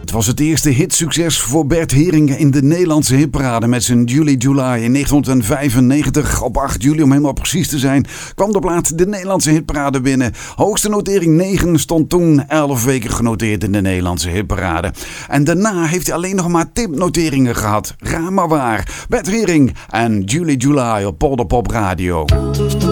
Het was het eerste hitsucces voor Bert Haering in de Nederlandse hitparade met zijn Julie July in 1995. Op 8 juli, om helemaal precies te zijn, kwam de plaat de Nederlandse hitparade binnen. Hoogste notering 9, stond toen 11 weken genoteerd in de Nederlandse hitparade. En daarna heeft hij alleen nog maar tipnoteringen gehad. Raar maar waar. Bert Haering en Julie July op Polderpop Radio.